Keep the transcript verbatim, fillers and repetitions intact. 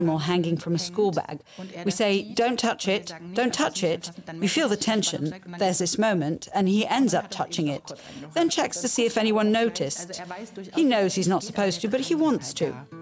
or hanging from a school bag. We say, don't touch it, don't touch it. We feel the tension. There's this moment, and he ends up touching it. Then checks to see if anyone noticed. He knows he's not supposed to, but he wants to.